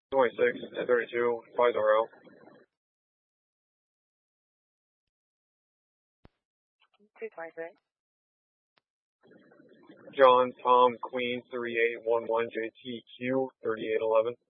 26, 32, 50. John, Tom, Queen, 3811, JTQ, 3811.